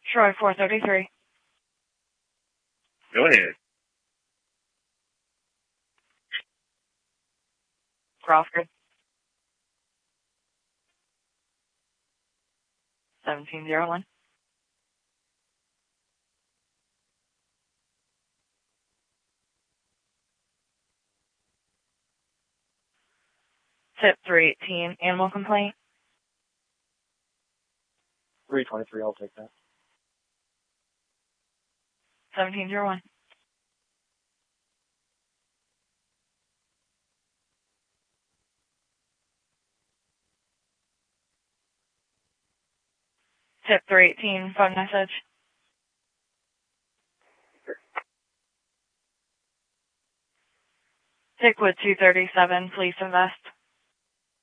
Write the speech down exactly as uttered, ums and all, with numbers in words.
Troy four thirty-three. Go ahead. Crawford. seventeen zero one. Tip three eighteen, animal complaint. three twenty-three, I'll take that. seventeen zero one. Tip three eighteen, phone message. Tickwood two thirty-seven, police invest.